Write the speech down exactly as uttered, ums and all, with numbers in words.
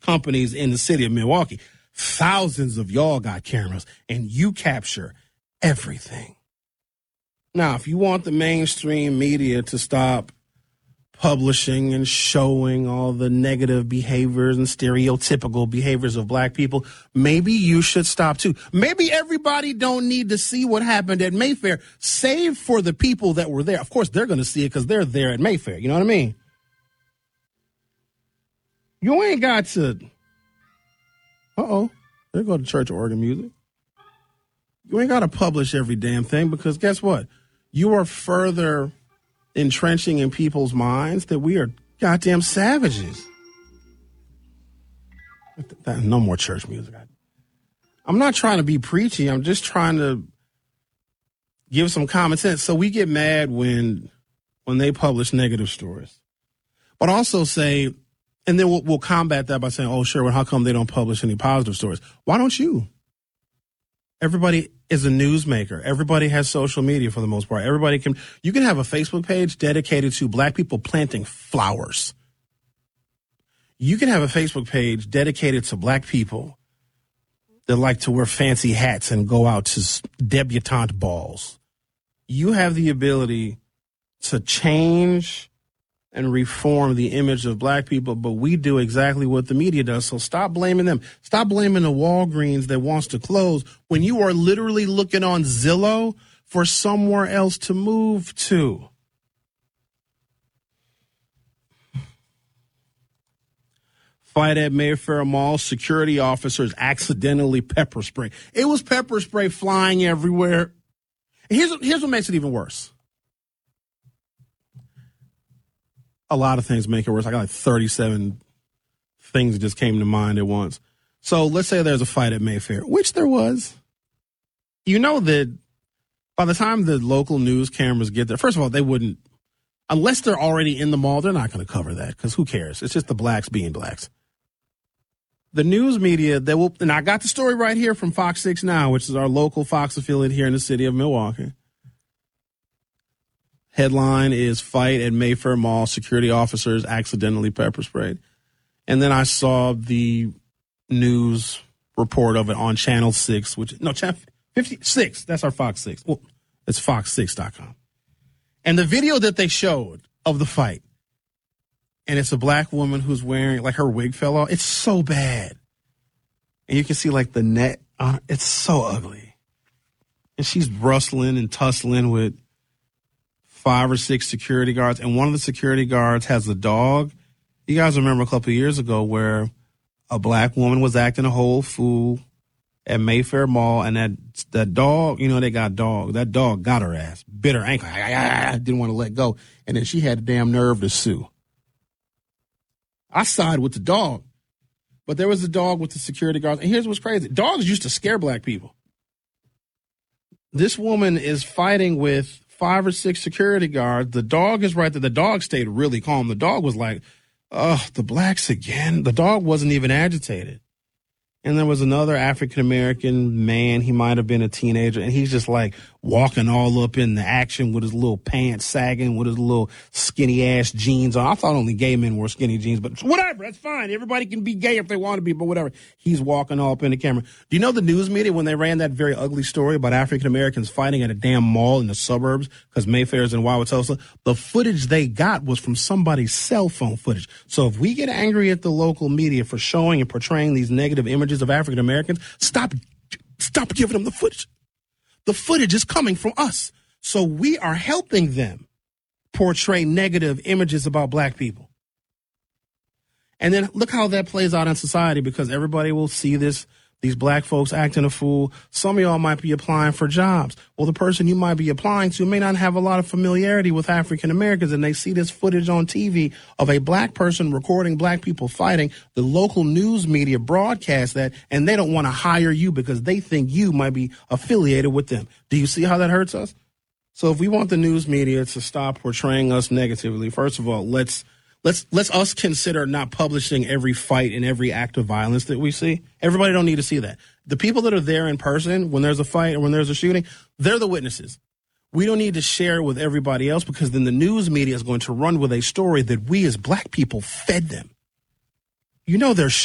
companies in the city of Milwaukee. Thousands of y'all got cameras, and you capture everything. Now, if you want the mainstream media to stop publishing and showing all the negative behaviors and stereotypical behaviors of black people, maybe you should stop too. Maybe everybody don't need to see what happened at Mayfair, save for the people that were there. Of course, they're going to see it because they're there at Mayfair. You know what I mean? You ain't got to... Uh-oh, there go to church organ music. You ain't got to publish every damn thing because guess what? You are further entrenching in people's minds that we are goddamn savages. No more church music. I'm not trying to be preachy. I'm just trying to give some common sense. So we get mad when when they publish negative stories. But also say, and then we'll, we'll combat that by saying, oh, sure, well, how come they don't publish any positive stories? Why don't you? Everybody is a newsmaker. Everybody has social media for the most part. Everybody can, you can have a Facebook page dedicated to black people planting flowers. You can have a Facebook page dedicated to black people that like to wear fancy hats and go out to debutante balls. You have the ability to change and reform the image of black people, but we do exactly what the media does. So stop blaming them. Stop blaming the Walgreens that wants to close when you are literally looking on Zillow for somewhere else to move to. Fight at Mayfair Mall, security officers accidentally pepper spray. It was pepper spray flying everywhere. Here's, here's what makes it even worse. A lot of things make it worse. I got like thirty-seven things that just came to mind at once. So let's say there's a fight at Mayfair, which there was. You know that by the time the local news cameras get there, first of all, they wouldn't, unless they're already in the mall, they're not going to cover that because who cares? It's just the blacks being blacks. The news media, they will, and I got the story right here from Fox six Now, which is our local Fox affiliate here in the city of Milwaukee. Headline is Fight at Mayfair Mall, security officers accidentally pepper sprayed. And then I saw the news report of it on Channel six, which, no, Channel fifty-six, that's our Fox six. Well, it's fox six dot com. And the video that they showed of the fight, and it's a black woman who's wearing, like her wig fell off. It's so bad. And you can see like the net, uh, it's so ugly. And she's rustling and tussling with five or six security guards, and one of the security guards has a dog. You guys remember a couple of years ago where a black woman was acting a whole fool at Mayfair Mall, and that that dog, you know, they got dog. That dog got her ass, bit her ankle, didn't want to let go, and then she had the damn nerve to sue. I side with the dog, but there was a dog with the security guards, and here's what's crazy. Dogs used to scare black people. This woman is fighting with five or six security guards. The dog is right there. The dog stayed really calm. The dog was like, oh, the blacks again. The dog wasn't even agitated. And there was another African-American man. He might have been a teenager. And he's just like walking all up in the action with his little pants sagging, with his little skinny ass jeans on. I thought only gay men wore skinny jeans, but whatever. That's fine. Everybody can be gay if they want to be, but whatever. He's walking all up in the camera. Do you know the news media, when they ran that very ugly story about African-Americans fighting at a damn mall in the suburbs because Mayfair's in Wauwatosa, the footage they got was from somebody's cell phone footage. So if we get angry at the local media for showing and portraying these negative images of African Americans, stop, stop giving them the footage. The footage is coming from us. So we are helping them portray negative images about black people. And then look how that plays out in society, because everybody will see this, these black folks acting a fool. Some of y'all might be applying for jobs. Well, the person you might be applying to may not have a lot of familiarity with African Americans, and they see this footage on T V of a black person recording black people fighting. The local news media broadcast that, and they don't want to hire you because they think you might be affiliated with them. Do you see how that hurts us? So if we want the news media to stop portraying us negatively, first of all, let's Let's let's us consider not publishing every fight and every act of violence that we see. Everybody don't need to see that. The people that are there in person when there's a fight or when there's a shooting, they're the witnesses. We don't need to share it with everybody else, because then the news media is going to run with a story that we as black people fed them. You know, there's